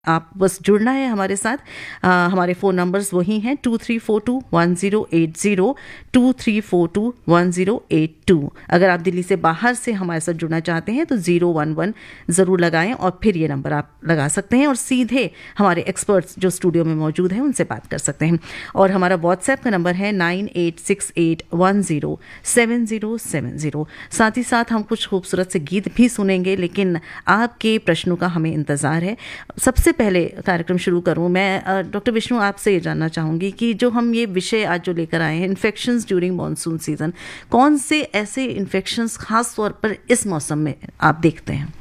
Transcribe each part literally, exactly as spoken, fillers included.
आप बस जुड़ना है हमारे साथ। आ, हमारे फ़ोन नंबर्स वही हैं to three four to one zero eight zero, to three four to one zero eight to. अगर आप दिल्ली से बाहर से हमारे साथ जुड़ना चाहते हैं तो ज़ीरो वन वन ज़रूर लगाएं और फिर ये नंबर आप लगा सकते हैं और सीधे हमारे एक्सपर्ट्स जो स्टूडियो में मौजूद हैं उनसे बात कर सकते हैं। और हमारा व्हाट्सएप का नंबर है nine eight six eight one zero seven zero seven zero. साथ ही साथ हम कुछ खूबसूरत से गीत भी सुनेंगे, लेकिन आपके प्रश्नों का हमें इंतज़ार है। सबसे पहले कार्यक्रम शुरू करूं, मैं डॉक्टर विष्णु आपसे ये जानना चाहूँगी कि जो हम ये विषय आज जो लेकर आए हैं, इन्फेक्शंस ड्यूरिंग मॉनसून सीजन, कौन से ऐसे इन्फेक्शंस खास तौर पर इस मौसम में आप देखते हैं?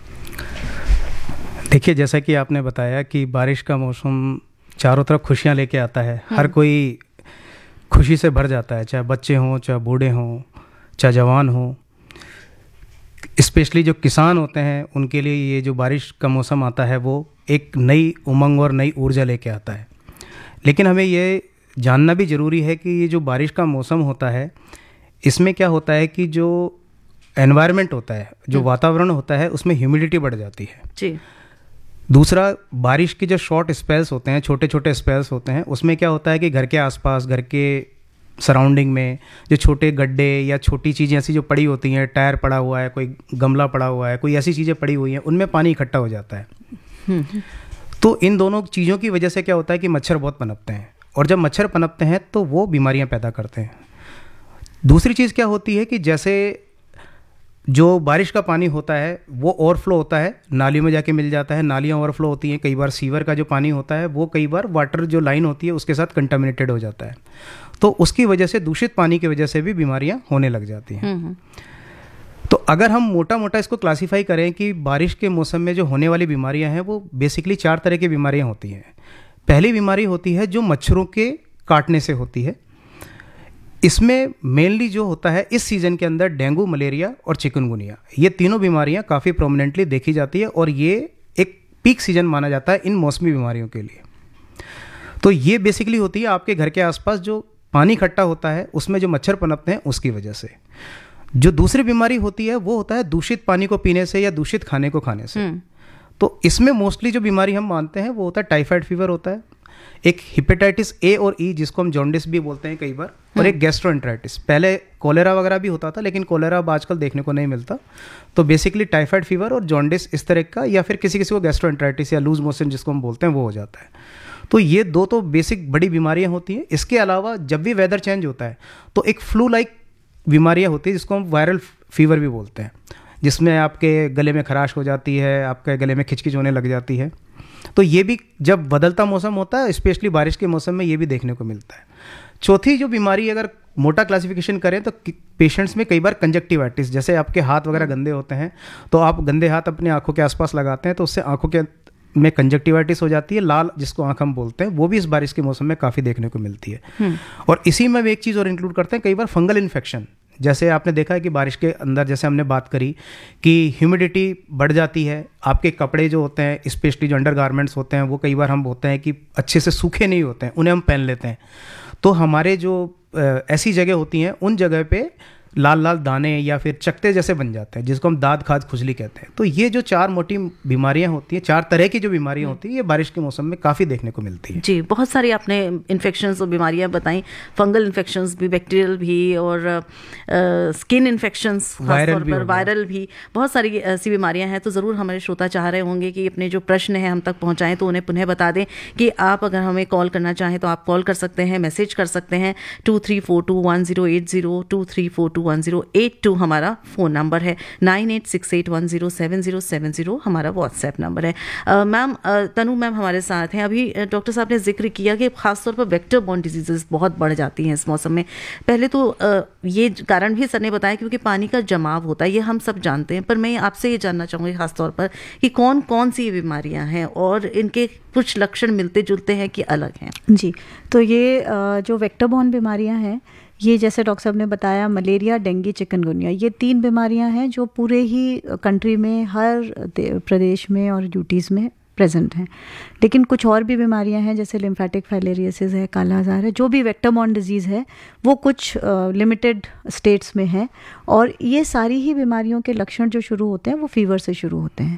देखिए, जैसा कि आपने बताया कि बारिश का मौसम चारों तरफ खुशियां लेके आता है, हर कोई खुशी से भर जाता है, चाहे बच्चे हों, चाहे बूढ़े हों, चाहे जवान हों। स्पेशली जो किसान होते हैं उनके लिए ये जो बारिश का मौसम आता है वो एक नई उमंग और नई ऊर्जा लेके आता है। लेकिन हमें ये जानना भी ज़रूरी है कि ये जो बारिश का मौसम होता है इसमें क्या होता है कि जो एनवायरनमेंट होता है, जो वातावरण होता है, उसमें ह्यूमिडिटी बढ़ जाती है जी। दूसरा, बारिश की जो शॉर्ट स्पेल्स होते हैं, छोटे छोटे स्पेल्स होते हैं, उसमें क्या होता है कि घर के आसपास, घर के सराउंडिंग में जो छोटे गड्ढे या छोटी चीज़ें ऐसी जो पड़ी होती हैं, टायर पड़ा हुआ है, कोई गमला पड़ा हुआ है, कोई ऐसी चीज़ें पड़ी हुई हैं, उनमें पानी इकट्ठा हो जाता है। तो इन दोनों चीज़ों की वजह से क्या होता है कि मच्छर बहुत पनपते हैं, और जब मच्छर पनपते हैं तो वो बीमारियां पैदा करते हैं। दूसरी चीज़ क्या होती है कि जैसे जो बारिश का पानी होता है वो ओवरफ्लो होता है, नालियों में जाके मिल जाता है, नालियाँ ओवरफ्लो होती हैं, कई बार सीवर का जो पानी होता है वो कई बार वाटर जो लाइन होती है उसके साथ कंटामिनेटेड हो जाता है, तो उसकी वजह से, दूषित पानी की वजह से भी बीमारियां होने लग जाती हैं। तो अगर हम मोटा मोटा इसको क्लासीफाई करें कि बारिश के मौसम में जो होने वाली बीमारियां हैं वो बेसिकली चार तरह की बीमारियां होती हैं। पहली बीमारी होती है जो मच्छरों के काटने से होती है। इसमें मेनली जो होता है इस सीज़न के अंदर डेंगू, मलेरिया और चिकनगुनिया, ये तीनों बीमारियां काफ़ी प्रोमिनेंटली देखी जाती है और ये एक पीक सीजन माना जाता है इन मौसमी बीमारियों के लिए। तो ये बेसिकली होती है आपके घर के आसपास जो पानी इकट्ठा होता है उसमें जो मच्छर पनपते हैं उसकी वजह से। जो दूसरी बीमारी होती है वो होता है दूषित पानी को पीने से या दूषित खाने को खाने से। तो इसमें मोस्टली जो बीमारी हम मानते हैं वो होता है टाइफाइड फीवर होता है, एक हेपेटाइटिस ए और ई जिसको हम जॉन्डिस भी बोलते हैं कई बार, और एक गैस्ट्रोएंटेराइटिस। पहले कोलेरा वगैरह भी होता था लेकिन कोलेरा अब आजकल देखने को नहीं मिलता। तो बेसिकली टाइफाइड फीवर और जॉन्डिस इस तरह का, या फिर किसी किसी को गैस्ट्रोएंटेराइटिस या लूज मोशन जिसको हम बोलते हैं वो हो जाता है। तो ये दो तो बेसिक बड़ी बीमारियां होती हैं। इसके अलावा जब भी वेदर चेंज होता है तो एक फ्लू लाइक बीमारियां होती है जिसको हम वायरल फीवर भी बोलते हैं, जिसमें आपके गले में खराश हो जाती है, आपके गले में खिचखिच होने लग जाती है। तो ये भी जब बदलता मौसम होता है, स्पेशली बारिश के मौसम में, ये भी देखने को मिलता है। चौथी जो बीमारी अगर मोटा क्लासिफिकेशन करें तो पेशेंट्स में कई बार कंजक्टिवाइटिस, जैसे आपके हाथ वगैरह गंदे होते हैं तो आप गंदे हाथ अपने आंखों के आसपास लगाते हैं तो उससे आंखों के में कंजक्टिवाइटिस हो जाती है, लाल जिसको आंख हम बोलते हैं, वो भी इस बारिश के मौसम में काफ़ी देखने को मिलती है। और इसी में एक चीज़ और इंक्लूड करते हैं, कई बार फंगल इन्फेक्शन। जैसे आपने देखा है कि बारिश के अंदर, जैसे हमने बात करी कि ह्यूमिडिटी बढ़ जाती है, आपके कपड़े जो होते हैं, स्पेशली जो अंडर गारमेंट्स होते हैं, वो कई बार हम बोलते हैं कि अच्छे से सूखे नहीं होते हैं, उन्हें हम पहन लेते हैं। तो हमारे जो ऐसी जगह होती हैं उन जगह पे लाल लाल दाने या फिर चकते जैसे बन जाते हैं, जिसको हम दाद खाज खुजली कहते हैं। तो ये जो चार मोटी बीमारियां होती हैं, चार तरह की जो बीमारियां होती हैं, ये बारिश के मौसम में काफ़ी देखने को मिलती है। जी, बहुत सारी आपने इन्फेक्शंस और बीमारियां बताई, फंगल इन्फेक्शंस भी, बैक्टीरियल भी, और स्किन इन्फेक्शंस, वायरल भी, वायरल भी, बहुत सारी ऐसी बीमारियां हैं। तो ज़रूर हमारे श्रोता चाह रहे होंगे कि अपने जो प्रश्न हैं हम तक पहुँचाएँ, तो उन्हें पुनः बता दें कि आप अगर हमें कॉल करना चाहें तो आप कॉल कर सकते हैं, मैसेज कर सकते हैं। To three four to one zero eight zero, to three four to one zero eight to हमारा फ़ोन नंबर है, nine eight six eight one zero seven zero seven zero हमारा व्हाट्सएप नंबर है। Ma'am, तनु ma'am हमारे साथ हैं। अभी doctor साहब ने जिक्र किया कि खासतौर पर वेक्टर बॉर्न डिजीजेस बहुत बढ़ जाती हैं इस मौसम में। पहले तो आ, ये कारण भी सर ने बताया क्योंकि पानी का जमाव होता है, ये हम सब जानते हैं, पर मैं आपसे ये जानना चाहूँगी खासतौर पर कि कौन कौन सी बीमारियाँ हैं और इनके कुछ लक्षण मिलते जुलते हैं कि अलग हैं? जी, तो ये जो वेक्टर बॉर्न बीमारियाँ हैं, ये जैसे डॉक्टर साहब ने बताया, मलेरिया, डेंगू, चिकनगुनिया, ये तीन बीमारियां हैं जो पूरे ही कंट्री में, हर प्रदेश में और यूटीज़ में प्रेजेंट हैं। लेकिन कुछ और भी बीमारियां हैं जैसे लिम्फेटिक फाइलेरियोसिस है, काला आजार है, जो भी वेक्टर बॉर्न डिजीज़ है वो कुछ लिमिटेड स्टेट्स में है। और ये सारी ही बीमारियों के लक्षण जो शुरू होते हैं वो फीवर से शुरू होते हैं।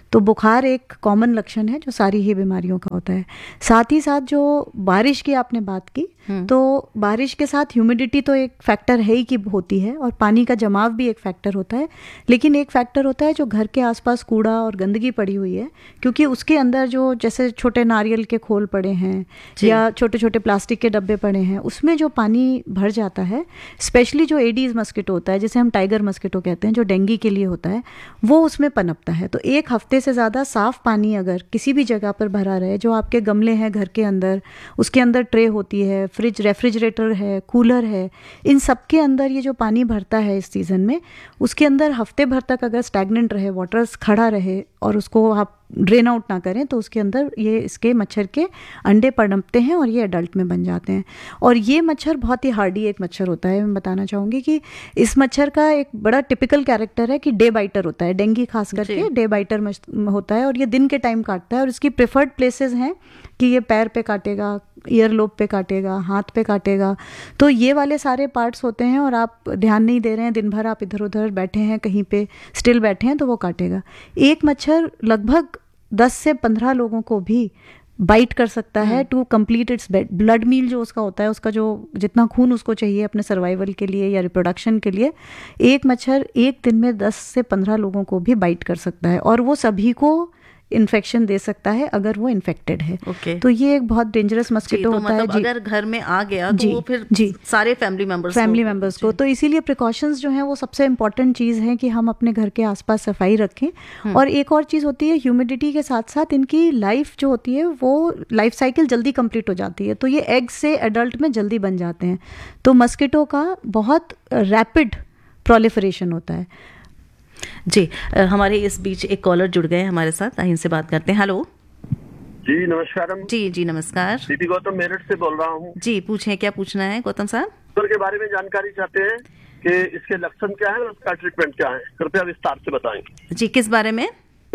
तो बुखार एक कॉमन लक्षण है जो सारी ही बीमारियों का होता है। साथ ही साथ जो बारिश की आपने बात की, तो बारिश के साथ ह्यूमिडिटी तो एक फैक्टर है ही कि होती है, और पानी का जमाव भी एक फैक्टर होता है, लेकिन एक फैक्टर होता है जो घर के आसपास कूड़ा और गंदगी पड़ी हुई है, क्योंकि उसके अंदर जो जैसे छोटे नारियल के खोल पड़े हैं या छोटे छोटे प्लास्टिक के डब्बे पड़े हैं, उसमें जो पानी भर जाता है, स्पेशली जो एडीज मस्किटो होता है जिसे हम टाइगर मस्किटो कहते हैं, जो डेंगू के लिए होता है, वो उसमें पनपता है। तो एक हफ्ते से ज़्यादा साफ पानी अगर किसी भी जगह पर भरा रहे, जो आपके गमले हैं घर के अंदर, उसके अंदर ट्रे होती है, फ्रिज, रेफ्रिजरेटर है, कूलर है, इन सब के अंदर ये जो पानी भरता है इस सीज़न में, उसके अंदर हफ्ते भर तक अगर स्टैग्नेंट रहे, वाटर खड़ा रहे और उसको आप ड्रेन आउट ना करें, तो उसके अंदर ये इसके मच्छर के अंडे पनपते हैं और ये अडल्ट में बन जाते हैं। और ये मच्छर बहुत ही हार्डी एक मच्छर होता है। मैं बताना चाहूँगी कि इस मच्छर का एक बड़ा टिपिकल कैरेक्टर है कि डे बाइटर होता है, डेंगू खास करके डे बाइटर होता है, और ये दिन के टाइम काटता है, और इसकी प्रेफर्ड प्लेसेस हैं कि ये पैर पे काटेगा, ईयर लोब पे काटेगा, हाथ पे काटेगा। तो ये वाले सारे पार्ट्स होते हैं और आप ध्यान नहीं दे रहे हैं, दिन भर आप इधर उधर बैठे हैं, कहीं पे स्टिल बैठे हैं, तो वो काटेगा। एक मच्छर लगभग दस से पंद्रह लोगों को भी बाइट कर सकता है to complete its blood meal जो उसका होता है, उसका जो जितना खून उसको चाहिए अपने सर्वाइवल के लिए या रिप्रोडक्शन के लिए, एक मच्छर एक दिन में दस से पंद्रह लोगों को भी बाइट कर सकता है, और वो सभी को इन्फेक्शन दे सकता है अगर वो इन्फेक्टेड है। okay. तो ये एक बहुत डेंजरस मस्किटो तो होता मतलब है। अगर घर में आ गया तो जी, वो फिर जी, सारे फैमिली मेंबर्स फैमिली मेंबर्स को, तो इसीलिए प्रिकॉशंस जो हैं वो सबसे इम्पॉर्टेंट चीज़ है कि हम अपने घर के आसपास सफाई रखें। और एक और चीज़ होती है, ह्यूमिडिटी के साथ साथ इनकी लाइफ जो होती है वो लाइफ साइकिल जल्दी कंप्लीट हो जाती है, तो ये एग से एडल्ट में जल्दी बन जाते हैं। तो मस्किटो का बहुत रैपिड प्रोलिफरेशन होता है। जी, हमारे इस बीच एक कॉलर जुड़ गए हमारे साथ, इनसे बात करते हैं। हेलो जी नमस्कार। जी जी नमस्कार। दीदी गौतम मेरठ से बोल रहा हूँ। जी पूछें, क्या पूछना है गौतम साहब? शुगर के बारे में जानकारी चाहते हैं कि इसके लक्षण क्या है और उसका ट्रीटमेंट क्या है, कृपया विस्तार से बताएं। जी, किस बारे में?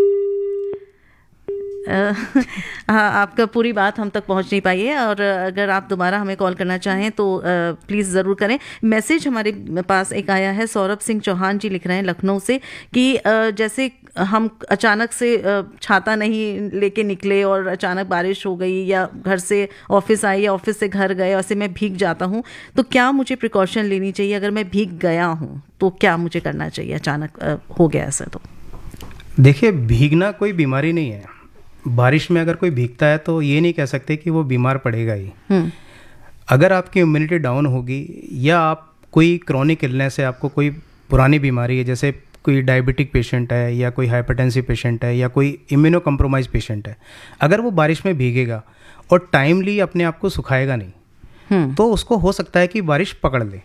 हाँ, आपका पूरी बात हम तक पहुंच नहीं पाई है, और अगर आप दोबारा हमें कॉल करना चाहें तो प्लीज़ ज़रूर करें। मैसेज हमारे पास एक आया है, सौरभ सिंह चौहान जी लिख रहे हैं लखनऊ से कि जैसे हम अचानक से छाता नहीं लेके निकले और अचानक बारिश हो गई, या घर से ऑफिस आई या ऑफिस से घर गए, ऐसे मैं भीग जाता हूँ, तो क्या मुझे प्रिकॉशन लेनी चाहिए? अगर मैं भीग गया हूँ तो क्या मुझे करना चाहिए, अचानक हो गया ऐसा? तो देखिए, भीगना कोई बीमारी नहीं है। बारिश में अगर कोई भीगता है तो ये नहीं कह सकते कि वो बीमार पड़ेगा ही। अगर आपकी इम्यूनिटी डाउन होगी, या आप कोई क्रॉनिक इलनेस है, आपको कोई पुरानी बीमारी है, जैसे कोई डायबिटिक पेशेंट है या कोई हाइपरटेंसिव पेशेंट है या कोई इम्यूनो कम्प्रोमाइज पेशेंट है, अगर वो बारिश में भीगेगा और टाइमली अपने आप को सुखाएगा नहीं, तो उसको हो सकता है कि बारिश पकड़ ले,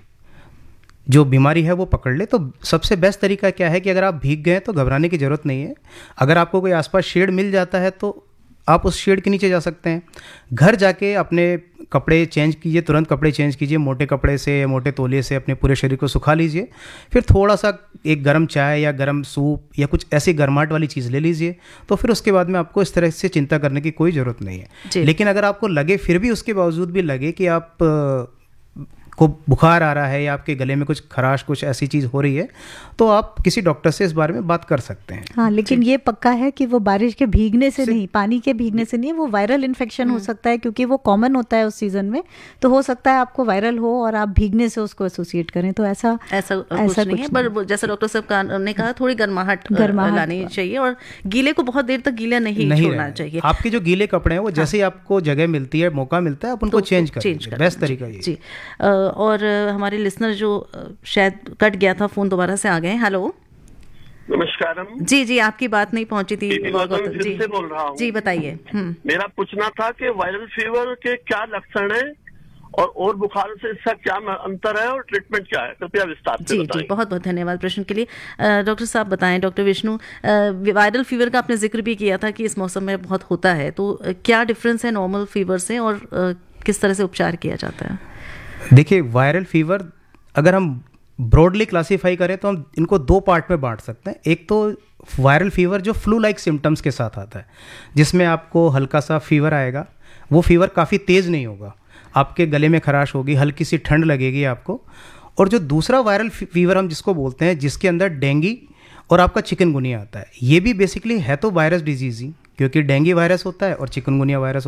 जो बीमारी है वो पकड़ ले। तो सबसे बेस्ट तरीका क्या है कि अगर आप भीग गए तो घबराने की ज़रूरत नहीं है। अगर आपको कोई आसपास शेड मिल जाता है तो आप उस शेड के नीचे जा सकते हैं। घर जाके अपने कपड़े चेंज कीजिए, तुरंत कपड़े चेंज कीजिए, मोटे कपड़े से या मोटे तौलिए से अपने पूरे शरीर को सुखा लीजिए। फिर थोड़ा सा एक गर्म चाय या गर्म सूप या कुछ ऐसी गर्माहट वाली चीज़ ले लीजिए, तो फिर उसके बाद में आपको इस तरह से चिंता करने की कोई ज़रूरत नहीं है। लेकिन अगर आपको लगे, फिर भी उसके बावजूद भी लगे कि आप को बुखार आ रहा है या आपके गले में कुछ खराश, कुछ ऐसी चीज़ हो रही है, तो आप किसी डॉक्टर से इस बारे में बात कर सकते हैं। हाँ, लेकिन ये पक्का है कि वो बारिश के भीगने से, से नहीं, पानी के भीगने से नहीं है, वो वायरल इन्फेक्शन हो सकता है, क्योंकि वो कॉमन होता है उस सीजन में। तो हो सकता है आपको वायरल हो और आप भीगने से उसको एसोसिएट करें, तो ऐसा ऐसा ऐसा नहीं है। पर जैसा डॉक्टर साहब ने कहा, थोड़ी गर्माहट लानी चाहिए और गीले को बहुत देर तक गीला नहीं छोड़ना चाहिए। आपके जो गीले कपड़े हैं वो जैसे ही आपको जगह मिलती है, मौका मिलता है, आप उनको चेंज करें, बेस्ट तरीका ये। जी, और हमारे लिसनर जो शायद कट गया था, फोन दोबारा से आ गए। हेलो नमस्कार। जी जी आपकी बात नहीं पहुंची थी। जी से बोल रहा हूँ। जी बताइए। मेरा पूछना था कि वायरल फीवर के क्या लक्षण है और और बुखार से इसका क्या अंतर है और ट्रीटमेंट क्या है, कृपया विस्तार से जी बताएं। जी बहुत बहुत धन्यवाद प्रश्न के लिए। डॉक्टर साहब बताएं, डॉक्टर विष्णु, वायरल फीवर का आपने जिक्र भी किया था कि इस मौसम में बहुत होता है, तो क्या डिफरेंस है नॉर्मल फीवर से और किस तरह से उपचार किया जाता है? देखिए, वायरल फीवर अगर हम ब्रॉडली क्लासीफाई करें तो हम इनको दो पार्ट में बांट सकते हैं। एक तो वायरल फीवर जो फ्लू लाइक सिम्टम्स के साथ आता है, जिसमें आपको हल्का सा फीवर आएगा, वो फीवर काफ़ी तेज़ नहीं होगा, आपके गले में खराश होगी, हल्की सी ठंड लगेगी आपको। और जो दूसरा वायरल फीवर हम जिसको बोलते हैं, जिसके अंदर डेंगू और आपका चिकनगुनिया आता है। ये भी बेसिकली है तो वायरस डिजीज़ ही, क्योंकि डेंगू वायरस होता है और चिकनगुनिया वायरस